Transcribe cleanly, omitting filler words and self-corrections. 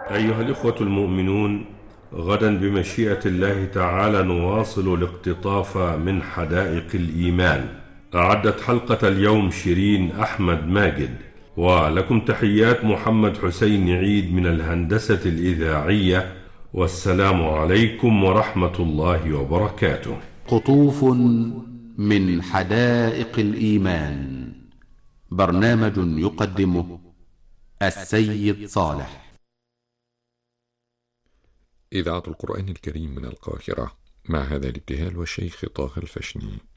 أيها الإخوة المؤمنون، غدا بمشيئة الله تعالى نواصل الاقتطاف من حدائق الإيمان. أعدت حلقة اليوم شيرين أحمد ماجد، ولكم تحيات محمد حسين عيد من الهندسة الإذاعية، والسلام عليكم ورحمة الله وبركاته. قطوف من حدائق الإيمان، برنامج يقدمه السيد صالح. إذاعة القرآن الكريم من القاهرة، مع هذا الابتهال والشيخ طه الفشني.